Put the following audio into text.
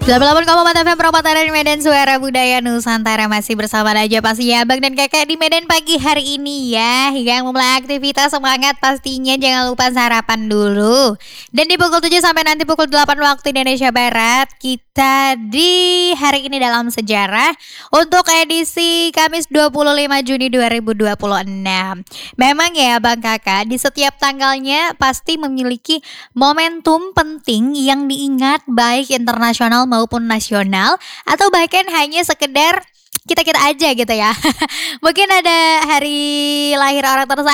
88,4 FM Perapatan Medan, Suara Budaya Nusantara. Masih bersama aja pastinya Abang dan Kakak di Medan pagi hari ini ya. Yang memulai aktivitas semangat pastinya jangan lupa sarapan dulu. Dan di pukul 7 sampai nanti pukul 8 waktu Indonesia Barat, kita di hari ini dalam sejarah untuk edisi Kamis 25 Juni 2026. Memang ya Bang Kakak, di setiap tanggalnya pasti memiliki momentum penting yang diingat baik internasional maupun nasional, atau bahkan hanya sekedar kita-kita aja gitu ya. Mungkin ada hari lahir orang tersayang